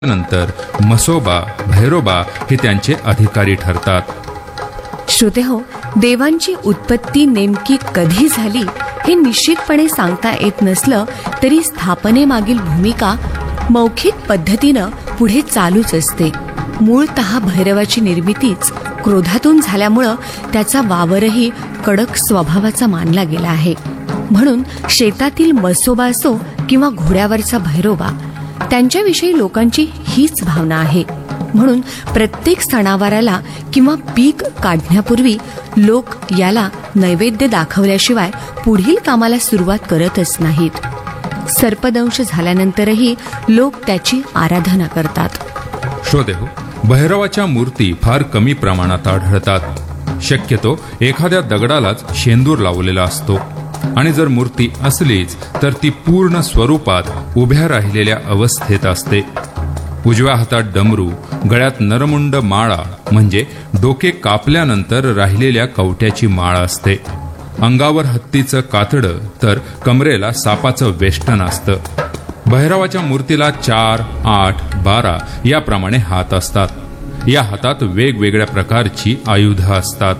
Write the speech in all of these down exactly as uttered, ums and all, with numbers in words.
नंतर मसोबा भैरोबा हे त्यांचे अधिकारी ठरतात. श्रोतेहो, देवांची उत्पत्ती नेमकी कधी झाली हे निश्चितपणे सांगता येत नसलं तरी स्थापनेमागील भूमिका मौखिक पद्धतीनं पुढे चालूच असते. मूळतः भैरवाची निर्मितीच क्रोधातून झाल्यामुळं त्याचा वावरही कडक स्वभावाचा मानला गेला आहे. म्हणून शेतातील मसोबा असो किंवा घोड्यावरचा भैरोबा, त्यांच्याविषयी लोकांची हीच भावना आहे. म्हणून प्रत्येक सणावाराला किंवा पीक काढण्यापूर्वी लोक याला नैवेद्य दाखवल्याशिवाय पुढील कामाला सुरुवात करतच नाहीत. सर्पदंश झाल्यानंतरही लोक त्याची आराधना करतात. श्रोतेहो, भैरवाच्या मूर्ती फार कमी प्रमाणात आढळतात. शक्यतो एखाद्या दगडालाच शेंदूर लावलेला असतो आणि जर मूर्ती असलीच तर ती पूर्ण स्वरूपात उभ्या राहिलेल्या अवस्थेत असते. उजव्या हातात डमरू, गळ्यात नरमुंड माळा म्हणजे डोके कापल्यानंतर राहिलेल्या कवट्याची माळ असते. अंगावर हत्तीचं कातडं तर कमरेला सापाचं वेष्टन असतं. भैरवाच्या मूर्तीला चार, आठ, बारा याप्रमाणे हात असतात. या हातात वेगवेगळ्या प्रकारची आयुधं असतात.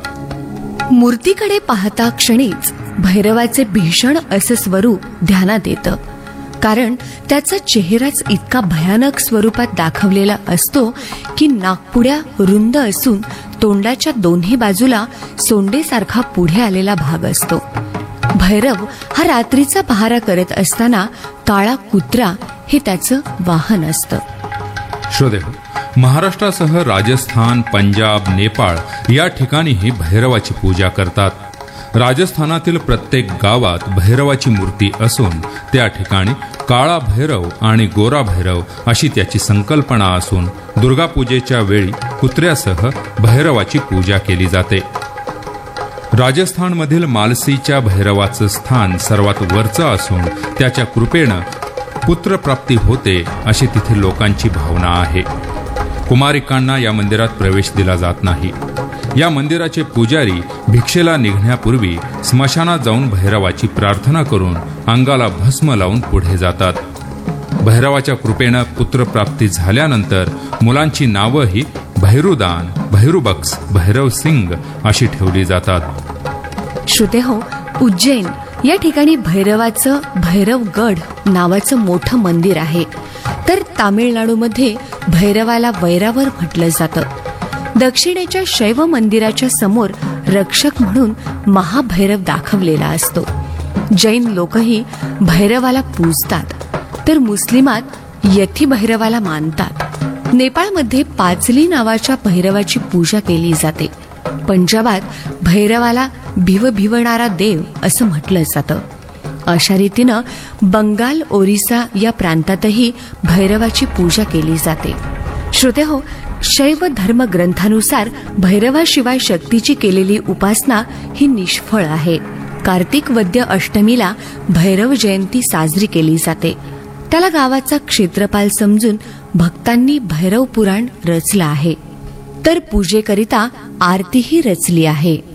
मूर्तीकडे पाहता क्षणीच भैरवाचे भीषण असं स्वरूप ध्यानात येतं. कारण त्याचा चेहराच इतका भयानक स्वरूपात दाखवलेला असतो की नाकपुड्या रुंद असून तोंडाच्या दोन्ही बाजूला सोंडेसारखा पुढे आलेला भाग असतो. भैरव हा रात्रीचा पहारा करत असताना काळा कुत्रा हे त्याचं वाहन असतं. श्रोतेहो, महाराष्ट्रासह राजस्थान, पंजाब, नेपाळ या ठिकाणीही भैरवाची पूजा करतात. राजस्थानातील प्रत्येक गावात भैरवाची मूर्ती असून त्या ठिकाणी काळा भैरव आणि गोरा भैरव अशी त्याची संकल्पना असून दुर्गापूजेच्या वेळी कुत्र्यासह भैरवाची पूजा केली जाते. राजस्थानमधील मालसीच्या भैरवाचं स्थान सर्वात वरचं असून त्याच्या कृपेनं पुत्रप्राप्ती होते अशी तिथे लोकांची भावना आहे. कुमारिकांना या मंदिरात प्रवेश दिला जात नाही. या मंदिराचे पुजारी भिक्षेला निघण्यापूर्वी स्मशानात जाऊन भैरवाची प्रार्थना करून अंगाला भस्म लावून पुढे जातात. भैरवाच्या कृपेनं पुत्रप्राप्ती झाल्यानंतर मुलांची नावंही भैरुदान, भैरुबक्स, भैरव सिंग अशी ठेवली जातात. श्रोतेहो, उज्जैन या ठिकाणी भैरवाचं भैरवगड नावाचं मोठं मंदिर आहे. तर तामिळनाडूमध्ये भैरवाला वैरावर म्हटलं जातं. दक्षिणेच्या शैव मंदिराच्या समोर रक्षक म्हणून महाभैरव दाखवलेला असतो. जैन लोकही भैरवाला पूजतात तर मुस्लिमात यथी भैरवाला मानतात. नेपाळमध्ये पाचली नावाच्या भैरवाची पूजा केली जाते. पंजाबात भैरवाला भिव भिवणारा देव असं म्हटलं जातं. अशा रीतीनं बंगाल, ओरिसा या प्रांतातही भैरवाची पूजा केली जाते. श्रोतेहो, शैव धर्म ग्रंथानुसार भैरवाशिवाय शक्तीची केलेली उपासना ही निष्फळ आहे. कार्तिक वद्य अष्टमीला भैरव जयंती साजरी केली जाते. त्याला गावाचा क्षेत्रपाल समजून भक्तांनी भैरव पुराण रचलं आहे. तर पूजेकरिता आरतीही रचली आहे.